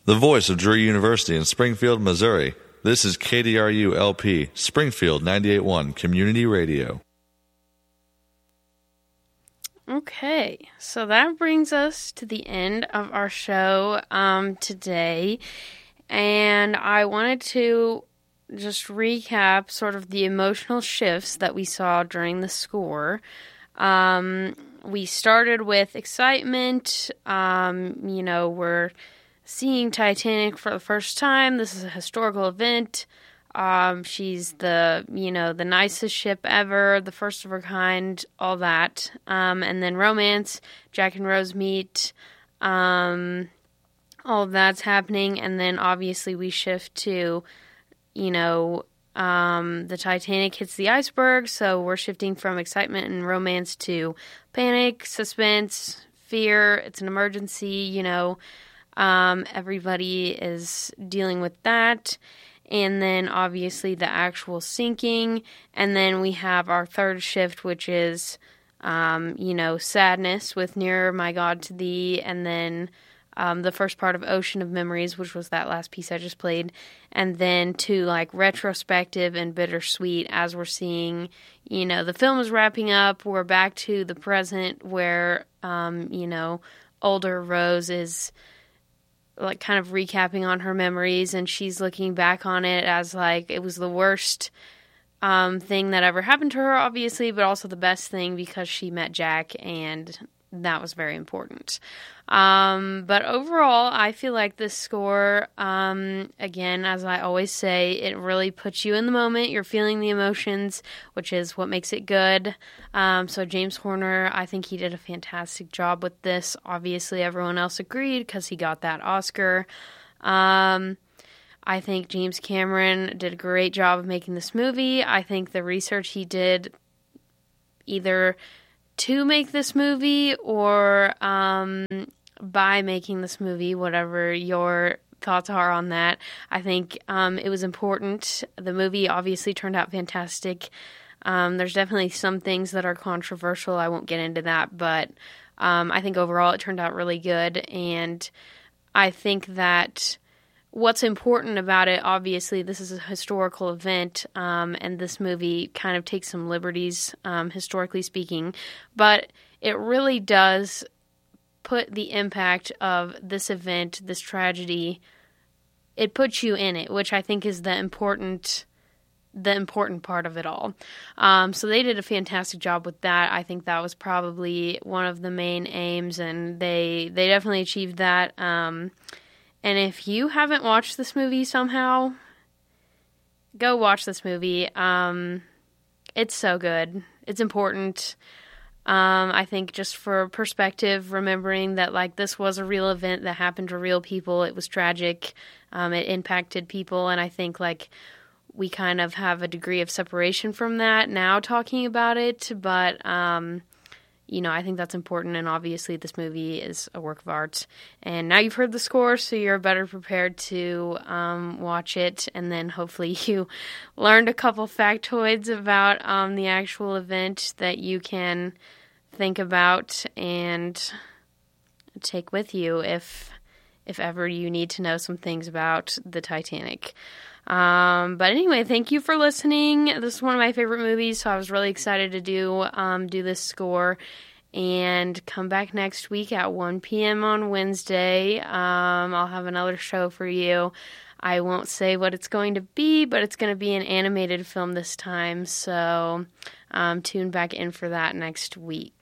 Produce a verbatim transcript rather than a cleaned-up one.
The voice of Drury University in Springfield, Missouri. This is K D R U L P, Springfield ninety-eight point one Community Radio. Okay, so that brings us to the end of our show um, today. And I wanted to just recap sort of the emotional shifts that we saw during the score. Um, we started with excitement. Um, you know, we're seeing Titanic for the first time. This is a historical event. Um, she's the, you know, the nicest ship ever, the first of her kind, all that. Um, and then romance, Jack and Rose meet. Um... All of that's happening, and then obviously we shift to, you know, um, the Titanic hits the iceberg, so we're shifting from excitement and romance to panic, suspense, fear. It's an emergency, you know. Um, everybody is dealing with that. And then obviously the actual sinking, and then we have our third shift, which is, um, you know, sadness with Nearer, My God, to Thee, and then Um, the first part of Ocean of Memories, which was that last piece I just played, and then to, like, retrospective and bittersweet as we're seeing, you know, the film is wrapping up, we're back to the present where, um, you know, older Rose is, like, kind of recapping on her memories, and she's looking back on it as, like, it was the worst um, thing that ever happened to her, obviously, but also the best thing because she met Jack, and that was very important. Um, but overall, I feel like this score, um, again, as I always say, it really puts you in the moment. You're feeling the emotions, which is what makes it good. Um, so James Horner, I think he did a fantastic job with this. Obviously, everyone else agreed because he got that Oscar. Um, I think James Cameron did a great job of making this movie. I think the research he did either to make this movie or um, by making this movie, whatever your thoughts are on that. I think um, it was important. The movie obviously turned out fantastic. Um, there's definitely some things that are controversial. I won't get into that, but um, I think overall it turned out really good. And I think that what's important about it, obviously, this is a historical event, um, and this movie kind of takes some liberties, um, historically speaking, but it really does put the impact of this event, this tragedy, it puts you in it, which I think is the important the important part of it all. Um, so they did a fantastic job with that. I think that was probably one of the main aims, and they, they definitely achieved that. Um And if you haven't watched this movie somehow, go watch this movie. Um, it's so good. It's important. Um, I think just for perspective, remembering that, like, this was a real event that happened to real people. It was tragic. Um, it impacted people. And I think, like, we kind of have a degree of separation from that now talking about it. But, um, you know, I think that's important, and obviously this movie is a work of art. And now you've heard the score, so you're better prepared to um, watch it, and then hopefully you learned a couple factoids about um, the actual event that you can think about and take with you if if ever you need to know some things about the Titanic. Um, but anyway, thank you for listening. This is one of my favorite movies, so I was really excited to do um, do this score. And come back next week at one p.m. on Wednesday. Um, I'll have another show for you. I won't say what it's going to be, but it's going to be an animated film this time. So um, tune back in for that next week.